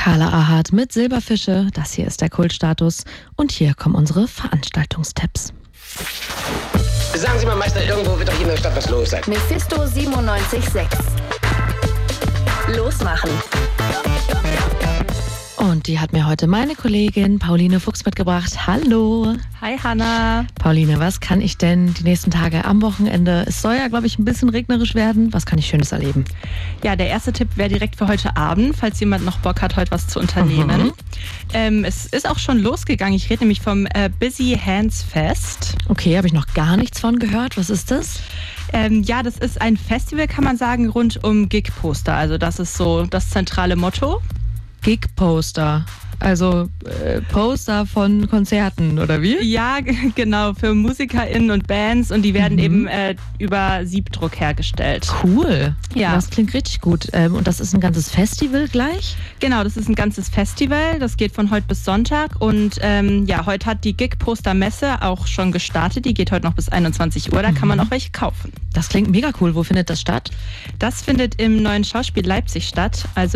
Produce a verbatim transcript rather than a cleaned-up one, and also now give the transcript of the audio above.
Carla Ahart mit Silberfische. Das hier ist der Kultstatus. Und hier kommen unsere Veranstaltungstipps. Sagen Sie mal, Meister, irgendwo wird doch hier in der Stadt was los sein. Mephisto siebenundneunzig Komma sechs. Losmachen. Und die hat mir heute meine Kollegin Pauline Fuchs mitgebracht. Hallo. Hi Hanna. Pauline, was kann ich denn die nächsten Tage am Wochenende? Es soll ja, glaube ich, ein bisschen regnerisch werden. Was kann ich Schönes erleben? Ja, der erste Tipp wäre direkt für heute Abend, falls jemand noch Bock hat, heute was zu unternehmen. Mhm. Ähm, es ist auch schon losgegangen. Ich rede nämlich vom äh, Busy Hands Fest. Okay, habe ich noch gar nichts von gehört. Was ist das? Ähm, ja, das ist ein Festival, kann man sagen, rund um Gig-Poster. Also das ist so das zentrale Motto. Gig-Poster. Also äh, Poster von Konzerten, oder wie? Ja, g- genau, für MusikerInnen und Bands und die werden mhm. eben äh, über Siebdruck hergestellt. Cool. Ja. Das klingt richtig gut. Ähm, und das ist ein ganzes Festival gleich? Genau, das ist ein ganzes Festival. Das geht von heute bis Sonntag und ähm, ja, heute hat die Gig-Poster-Messe auch schon gestartet. Die geht heute noch bis einundzwanzig Uhr, da mhm. kann man auch welche kaufen. Das klingt mega cool. Wo findet das statt? Das findet im Neuen Schauspiel Leipzig statt, also